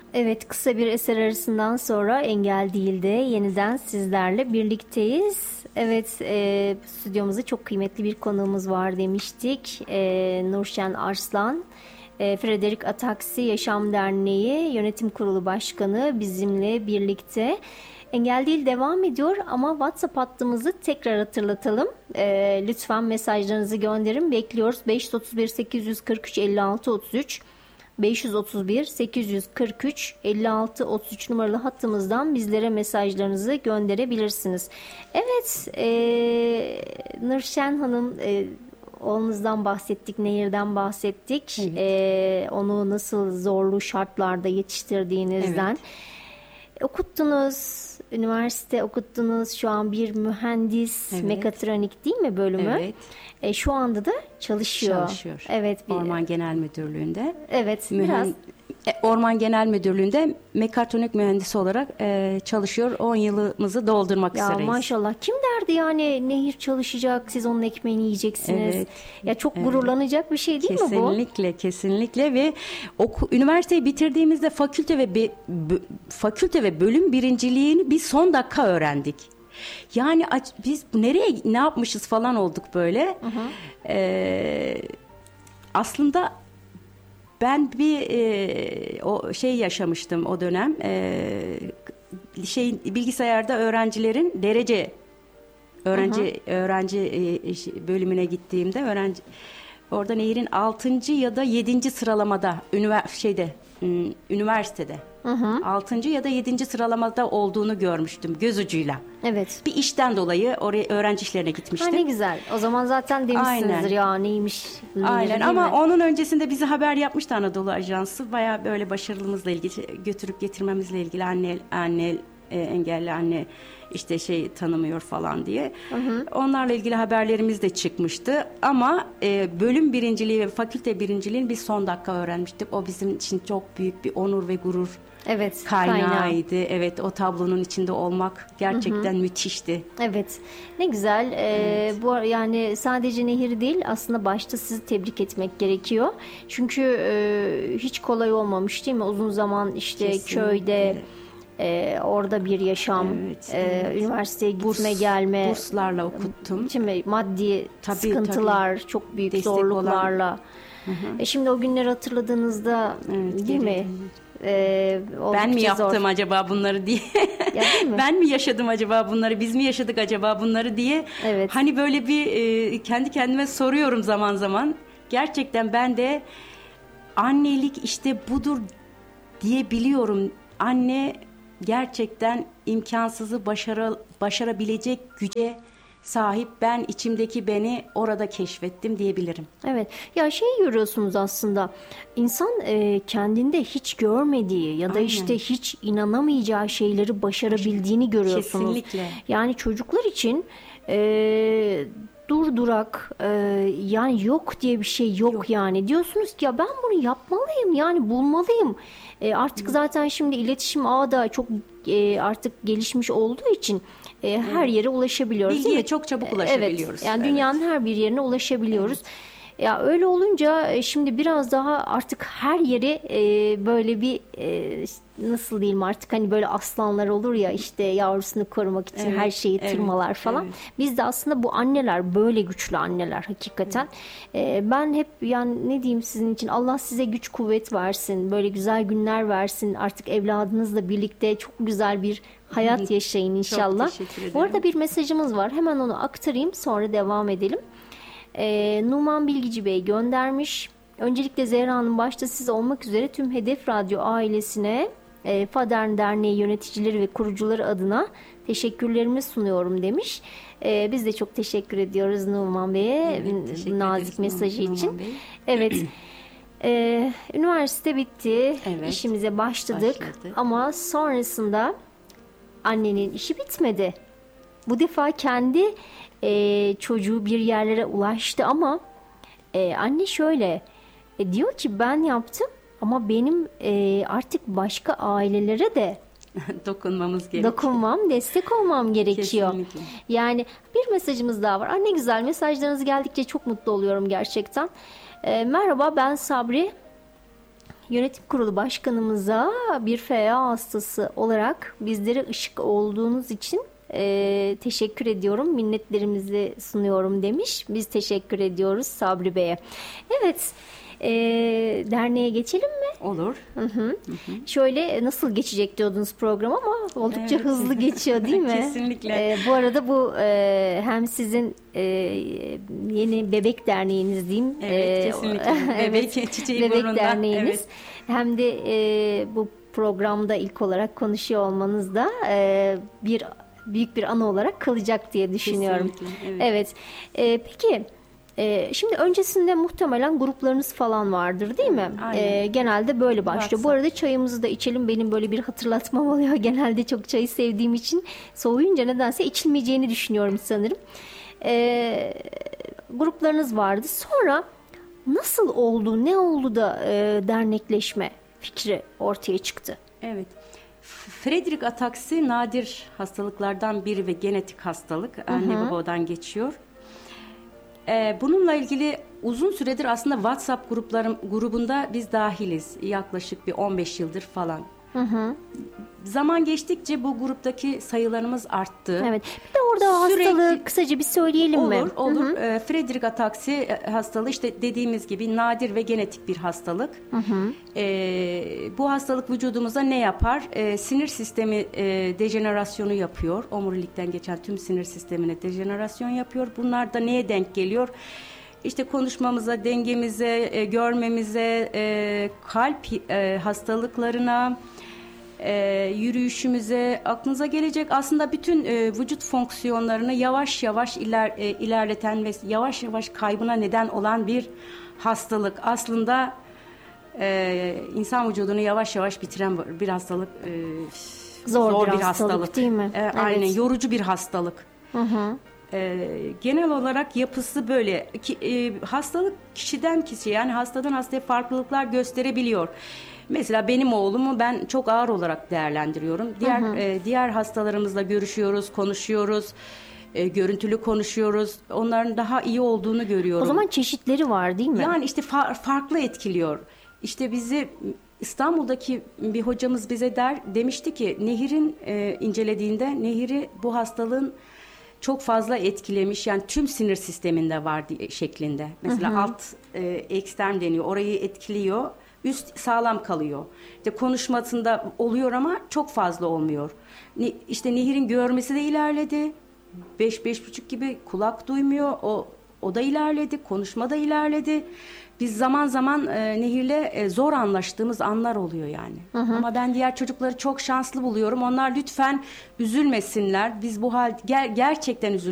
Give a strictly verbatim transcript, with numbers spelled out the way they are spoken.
Evet, kısa bir eser arasından sonra Engel Değil'de yeniden sizlerle birlikteyiz. Evet, e, stüdyomuzda çok kıymetli bir konuğumuz var demiştik. E, Nurşen Arslan, e, Frederick Ataksi Yaşam Derneği Yönetim Kurulu Başkanı bizimle birlikte. Engel Değil devam ediyor ama WhatsApp hattımızı tekrar hatırlatalım. E, lütfen mesajlarınızı gönderin. Bekliyoruz. beş otuz bir sekiz kırk üç elli altı otuz üç beş otuz bir sekiz kırk üç elli altı otuz üç numaralı hattımızdan bizlere mesajlarınızı gönderebilirsiniz. Evet, e, Nurşen Hanım, e, oğlunuzdan bahsettik, Nehir'den bahsettik. Evet. E, onu nasıl zorlu şartlarda yetiştirdiğinizden. Evet. Okuttunuz, üniversite okuttunuz. Şu an bir mühendis, Evet. mekatronik değil mi bölümü? Evet. E, şu anda da çalışıyor. Çalışıyor. Evet. Bir, Orman Genel Müdürlüğü'nde. Evet, Mühen- biraz. E, Orman Genel Müdürlüğü'nde mekatronik mühendisi olarak e, çalışıyor. on yılımızı doldurmak Ya üzereyiz. maşallah, kim derdi yani Nehir çalışacak, siz onun ekmeğini yiyeceksiniz. Evet, Ya çok gururlanacak bir şey değil mi bu? Kesinlikle, kesinlikle ve oku, üniversiteyi bitirdiğimizde fakülte ve be- bö- fakülte ve bölüm birinciliğini bir son dakika öğrendik. Yani aç- biz nereye ne yapmışız falan olduk böyle. Ee, aslında ben bir e, o şey yaşamıştım o dönem. E, şey bilgisayarda öğrencilerin derece öğrenci öğrenci e, şey, bölümüne gittiğimde öğrenci orada Nehir'in altıncı ya da yedinci sıralamada ünivers şeyde ım, üniversitede altıncı ya da yedinci sıralamada olduğunu görmüştüm göz ucuyla. Evet. Bir işten dolayı oraya öğrenci işlerine Ha, gitmiştim. ne güzel. O zaman zaten demişsinizdir Aynen. ya neymiş Nehir, Aynen değil ama mi? onun öncesinde bize haber yapmıştı Anadolu Ajansı. Bayağı böyle başarılımızla ilgili, götürüp getirmemizle ilgili anne anne e, engelli anne işte şey tanımıyor falan diye. Onlarla ilgili haberlerimiz de çıkmıştı. Ama e, bölüm birinciliği ve fakülte birinciliğini biz son dakika öğrenmiştik. O bizim için çok büyük bir onur ve gurur Evet, kaynağıydı. kaynağı. Evet, o tablonun içinde olmak gerçekten müthişti. Evet. Ne güzel. Ee, bu ar- yani sadece Nehir değil, aslında başta sizi tebrik etmek gerekiyor. Çünkü e, hiç kolay olmamış değil mi? Uzun zaman işte Kesinlikle. köyde e, orada bir yaşam, Evet, e, evet. üniversiteye gitme Burs- gelme. Burslarla okuttum. Şimdi maddi Tabii, sıkıntılar, çok büyük Destek zorluklarla. E şimdi o günleri hatırladığınızda Evet, değil mi? geri- E, Ben mi oldukça yaptım zor. acaba bunları diye. Ya değil mi? Ben mi yaşadım acaba bunları? Biz mi yaşadık acaba bunları diye. Evet. Hani böyle bir e, kendi kendime soruyorum zaman zaman. Gerçekten ben de annelik işte budur diyebiliyorum. Anne gerçekten imkansızı başara, başarabilecek güce sahip. Ben içimdeki beni orada keşfettim diyebilirim. Evet. Ya şey görüyorsunuz aslında. İnsan e, kendinde hiç görmediği ya da Aynen. işte hiç inanamayacağı şeyleri başarabildiğini görüyorsunuz. Kesinlikle. Yani çocuklar için e, durdurak e, yani yok diye bir şey yok, yani. Diyorsunuz ki ya ben bunu yapmalıyım, yani bulmalıyım. E, artık zaten şimdi iletişim ağı da çok e, artık gelişmiş olduğu için e, her yere ulaşabiliyoruz. değil Bilgiye mi? çok çabuk Evet. ulaşabiliyoruz. Yani Evet. dünyanın her bir yerine ulaşabiliyoruz. Ya öyle olunca e, şimdi biraz daha artık her yeri e, böyle bir e, nasıl diyeyim, artık hani böyle aslanlar olur ya, işte yavrusunu korumak için Evet, her şeyi evet, tırmalar falan. evet. Biz de aslında bu anneler böyle güçlü anneler hakikaten. E, ben hep yani ne diyeyim sizin için, Allah size güç kuvvet versin. Böyle güzel günler versin. Artık evladınızla birlikte çok güzel bir hayat yaşayın inşallah. teşekkür ederim. Bu arada bir mesajımız var. Hemen onu aktarayım, sonra devam edelim. Ee, Numan Bilgici Bey göndermiş. Öncelikle Zehra Hanım başta siz olmak üzere tüm Hedef Radyo ailesine, e, Fadern Derneği yöneticileri ve kurucuları adına teşekkürlerimi sunuyorum demiş. Ee, biz de çok teşekkür ediyoruz Numan Bey'e, Evet, teşekkür nazik ederiz mesajı Numan için. Bey. Evet. Ee, üniversite bitti. Evet. İşimize başladık. Başladık. Ama sonrasında annenin işi bitmedi. Bu defa kendi e, çocuğu bir yerlere ulaştı ama e, anne şöyle e, diyor ki ben yaptım ama benim e, artık başka ailelere de Dokunmamız gerekiyor. dokunmam, destek olmam gerekiyor. Kesinlikle. Yani bir mesajımız daha var. Aa, ne güzel, mesajlarınız geldikçe çok mutlu oluyorum gerçekten. E, merhaba, ben Sabri. yönetim kurulu başkanımıza bir F A hastası olarak bizlere ışık olduğunuz için e, teşekkür ediyorum. Minnetlerimizi sunuyorum demiş. Biz teşekkür ediyoruz Sabri Bey'e. Evet. E, derneğe geçelim mi? Olur. Hı hı. Hı hı. Şöyle nasıl geçecek diyordunuz program ama oldukça Evet. hızlı geçiyor değil mi? Kesinlikle. Ee, bu arada bu e, hem sizin e, yeni bebek derneğiniz diyeyim. Evet, Ee, kesinlikle. Bebek çiçeği bebek burnundan, derneğiniz. evet. Hem de e, bu programda ilk olarak konuşuyor olmanız da e, bir büyük bir anı olarak kalacak diye düşünüyorum. Kesinlikle, evet. Evet. E, peki. Ee, şimdi öncesinde muhtemelen gruplarınız falan vardır değil mi? Aynen. Ee, genelde böyle başlıyor. WhatsApp. Bu arada çayımızı da içelim. Benim böyle bir hatırlatmam oluyor. Genelde çok çayı sevdiğim için soğuyunca nedense içilmeyeceğini düşünüyorum sanırım. Ee, gruplarınız vardı. Sonra nasıl oldu, ne oldu da e, dernekleşme fikri ortaya çıktı? Evet. Friedreich ataksi nadir hastalıklardan biri ve genetik hastalık. Anne babadan geçiyor. Ee, bununla ilgili uzun süredir aslında WhatsApp gruplarım grubunda biz dahiliz. Yaklaşık bir on beş yıldır falan. Hı hı. Zaman geçtikçe bu gruptaki sayılarımız arttı. Evet. Bir de orada Sürekli- hastalığı kısaca bir söyleyelim mi? Olur, olur. Ee, Friedreich ataksi e, hastalığı işte dediğimiz gibi nadir ve genetik bir hastalık. Ee, bu hastalık vücudumuza ne yapar? Ee, sinir sistemi e, dejenerasyonu yapıyor. Omurilikten geçen tüm sinir sistemine dejenerasyon yapıyor. Bunlar da neye denk geliyor? İşte konuşmamıza, dengemize, e, görmemize, e, kalp e, hastalıklarına, e, yürüyüşümüze, aklınıza gelecek aslında bütün e, vücut fonksiyonlarını yavaş yavaş iler, e, ilerleten ve yavaş yavaş kaybına neden olan bir hastalık. Aslında e, insan vücudunu yavaş yavaş bitiren bir hastalık. E, Zor bir hastalık, değil mi? E, Evet. Aynen, yorucu bir hastalık. Hı hı. Ee, genel olarak yapısı böyle. Ki, e, hastalık kişiden kişiye, yani hastadan hastaya farklılıklar gösterebiliyor. Mesela benim oğlumu ben çok ağır olarak değerlendiriyorum. Diğer e, diğer hastalarımızla görüşüyoruz, konuşuyoruz, e, görüntülü konuşuyoruz. Onların daha iyi olduğunu görüyorum. O zaman çeşitleri var değil mi? Yani işte fa- farklı etkiliyor. İşte bizi İstanbul'daki bir hocamız bize der demişti ki Nehir'in e, incelediğinde Nehir'i bu hastalığın çok fazla etkilemiş, yani tüm sinir sisteminde var diye, şeklinde. Mesela hı hı. alt e, ekstern deniyor, orayı etkiliyor, üst sağlam kalıyor. İşte konuşmasında oluyor ama çok fazla olmuyor. Ne, işte Nehir'in görmesi de ilerledi, beş beş buçuk gibi kulak duymuyor, o o da ilerledi, konuşma da ilerledi. Biz zaman zaman e, Nehir'le e, zor anlaştığımız anlar oluyor yani. Hı hı. Ama ben diğer çocukları çok şanslı buluyorum. Onlar lütfen üzülmesinler. Biz bu hal ger- gerçekten üzülüyoruz.